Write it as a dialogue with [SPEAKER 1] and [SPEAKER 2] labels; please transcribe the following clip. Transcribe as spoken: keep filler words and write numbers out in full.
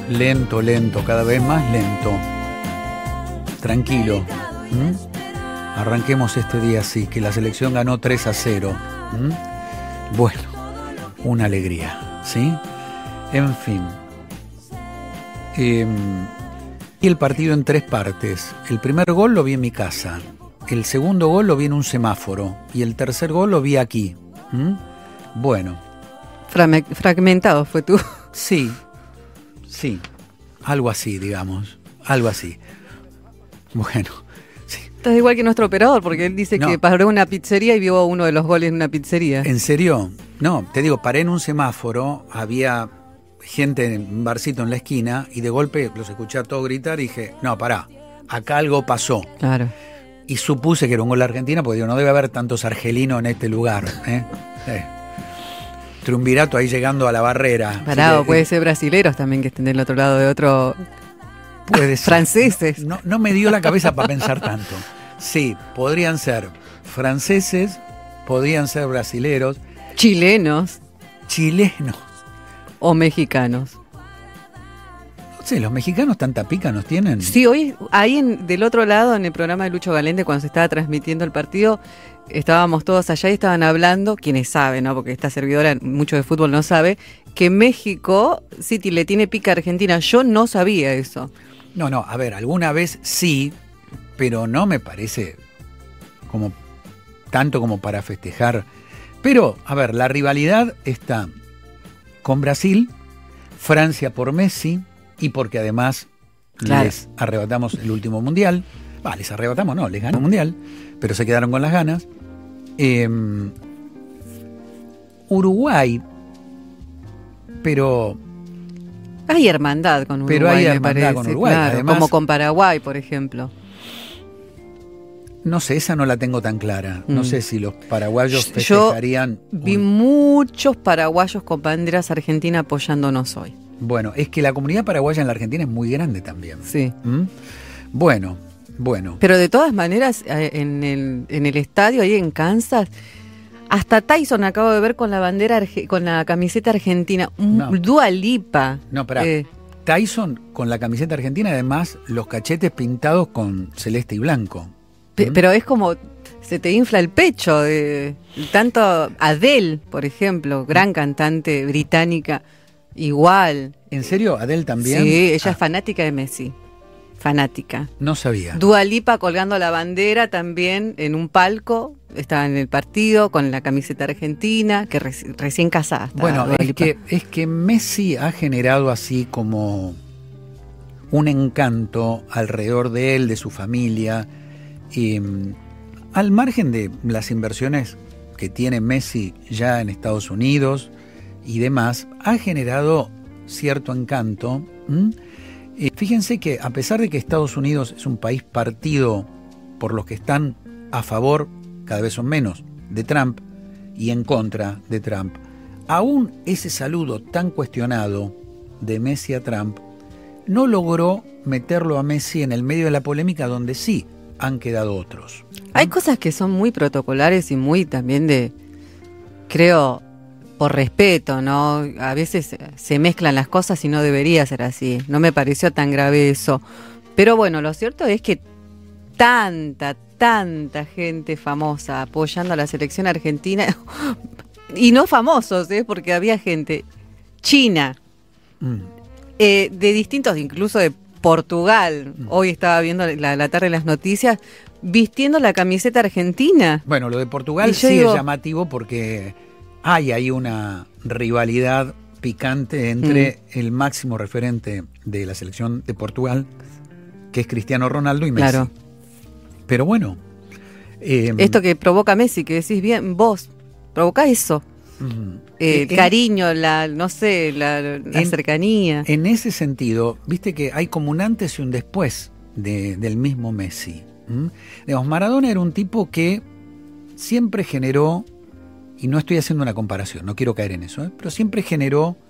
[SPEAKER 1] lento, lento, cada vez más lento. Tranquilo. ¿Mm? Arranquemos este día así, que la selección ganó tres a cero. ¿Mm? Bueno, una alegría, ¿sí? En fin. Eh, y el partido en tres partes. El primer gol lo vi en mi casa. El segundo gol lo vi en un semáforo. Y el tercer gol lo vi aquí. ¿Mm? Bueno.
[SPEAKER 2] Frame- fragmentado fue tú.
[SPEAKER 1] Sí, sí. Algo así, digamos. Algo así. Bueno, sí.
[SPEAKER 2] Estás igual que nuestro operador, porque él dice
[SPEAKER 1] No.
[SPEAKER 2] que paró en una pizzería y vio uno de los goles en una pizzería.
[SPEAKER 1] ¿En serio? No, te digo, paré en un semáforo, había gente en un barcito en la esquina y de golpe los escuché a todos gritar y dije, no, pará, acá algo pasó.
[SPEAKER 2] Claro.
[SPEAKER 1] Y supuse que era un gol de Argentina porque digo, no debe haber tantos argelinos en este lugar. ¿eh? Eh. Triunvirato ahí llegando a la barrera.
[SPEAKER 2] Parado,
[SPEAKER 1] Sí,
[SPEAKER 2] puede
[SPEAKER 1] eh,
[SPEAKER 2] ser brasileros también que estén del otro lado de otro.
[SPEAKER 1] Puede ser.
[SPEAKER 2] Franceses.
[SPEAKER 1] No, no me dio la cabeza para pensar tanto. Sí, podrían ser franceses, podrían ser brasileros,
[SPEAKER 2] Chilenos
[SPEAKER 1] chilenos.
[SPEAKER 2] o mexicanos.
[SPEAKER 1] No sé, los mexicanos tanta pica nos tienen.
[SPEAKER 2] Sí, hoy ahí en, del otro lado, en el programa de Lucho Galende, cuando se estaba transmitiendo el partido, estábamos todos allá y estaban hablando, quienes saben, ¿no? Porque esta servidora mucho de fútbol no sabe, que México sí le tiene pica a Argentina. Yo no sabía eso.
[SPEAKER 1] No, no, a ver, alguna vez sí, pero no me parece como tanto como para festejar. Pero, a ver, la rivalidad está con Brasil, Francia por Messi y porque además
[SPEAKER 2] Claro.
[SPEAKER 1] les arrebatamos el último mundial. Va, les arrebatamos, no, les ganó el mundial, pero se quedaron con las ganas. Eh, Uruguay, pero...
[SPEAKER 2] Hay hermandad con Uruguay,
[SPEAKER 1] Pero hay
[SPEAKER 2] me
[SPEAKER 1] hermandad
[SPEAKER 2] parece,
[SPEAKER 1] con Uruguay,
[SPEAKER 2] claro,
[SPEAKER 1] además-
[SPEAKER 2] como con Paraguay, por ejemplo.
[SPEAKER 1] No sé, esa no la tengo tan clara. No
[SPEAKER 2] Mm.
[SPEAKER 1] sé si los paraguayos
[SPEAKER 2] Yo
[SPEAKER 1] festejarían...
[SPEAKER 2] Vi
[SPEAKER 1] un-
[SPEAKER 2] muchos paraguayos con banderas argentinas apoyándonos hoy.
[SPEAKER 1] Bueno, es que la comunidad paraguaya en la Argentina es muy grande también.
[SPEAKER 2] Sí.
[SPEAKER 1] ¿Mm? Bueno, bueno.
[SPEAKER 2] Pero de todas maneras, eh, en el, en el estadio ahí en Kansas, hasta Tyson acabo de ver con la bandera, arge- con la camiseta argentina.
[SPEAKER 1] No.
[SPEAKER 2] Dua Lipa.
[SPEAKER 1] No, pará.
[SPEAKER 2] Eh,
[SPEAKER 1] Tyson con la camiseta argentina, además los cachetes pintados con celeste y blanco.
[SPEAKER 2] pe-
[SPEAKER 1] ¿Mm?
[SPEAKER 2] Pero es como, se te infla el pecho. De, tanto Adele, por ejemplo, gran cantante británica, igual.
[SPEAKER 1] ¿En serio? ¿Adele también?
[SPEAKER 2] Sí, ella
[SPEAKER 1] Ah,
[SPEAKER 2] es fanática de Messi. Fanática.
[SPEAKER 1] no sabía.
[SPEAKER 2] Dua Lipa colgando la bandera también en un palco, estaba en el partido con la camiseta argentina, que reci- recién casada estaba
[SPEAKER 1] Bueno,
[SPEAKER 2] Dua
[SPEAKER 1] es
[SPEAKER 2] Lipa.
[SPEAKER 1] que, es que Messi ha generado así como un encanto alrededor de él, de su familia, y mm, al margen de las inversiones que tiene Messi ya en Estados Unidos y demás, ha generado cierto encanto. ¿m? Eh, fíjense que a pesar de que Estados Unidos es un país partido por los que están a favor, cada vez son menos, de Trump y en contra de Trump, aún ese saludo tan cuestionado de Messi a Trump no logró meterlo a Messi en el medio de la polémica donde sí han quedado otros.
[SPEAKER 2] Hay cosas que son muy protocolares y muy también de, creo, por respeto, ¿no? A veces se mezclan las cosas y no debería ser así. No me pareció tan grave eso. Pero bueno, lo cierto es que tanta, tanta gente famosa apoyando a la selección argentina, y no famosos, ¿eh? Porque había gente china,
[SPEAKER 1] Mm.
[SPEAKER 2] eh, de distintos, incluso de Portugal.
[SPEAKER 1] Mm.
[SPEAKER 2] Hoy estaba viendo la, la tarde en las noticias, vistiendo la camiseta argentina.
[SPEAKER 1] Bueno, lo de Portugal
[SPEAKER 2] Y yo
[SPEAKER 1] sí
[SPEAKER 2] digo-
[SPEAKER 1] es llamativo porque hay ahí una rivalidad picante entre
[SPEAKER 2] Mm.
[SPEAKER 1] el máximo referente de la selección de Portugal, que es Cristiano Ronaldo, y Messi.
[SPEAKER 2] Claro.
[SPEAKER 1] Pero bueno, eh,
[SPEAKER 2] Esto que provoca Messi, que decís bien, vos, provoca eso.
[SPEAKER 1] mm,
[SPEAKER 2] Eh, el
[SPEAKER 1] en-
[SPEAKER 2] cariño, la, no sé, la, la
[SPEAKER 1] En-
[SPEAKER 2] cercanía.
[SPEAKER 1] En ese sentido, viste que hay como un antes y un después de- del mismo Messi. ¿m? Digamos, Maradona era un tipo que siempre generó, y no estoy haciendo una comparación, no quiero caer en eso, ¿eh? pero siempre generó